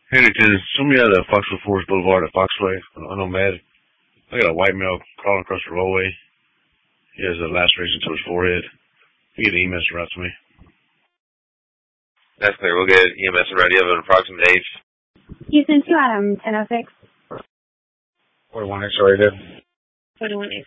Henry, show me out of Foxville Forest Boulevard at Foxway. I know Mad. I got a white male crawling across the roadway. He has a laceration to his forehead. You get EMS around to me. That's clear. We'll get EMS around. You have an approximate age? Houston 2 Adam 1006. 41 X-ray, 41X.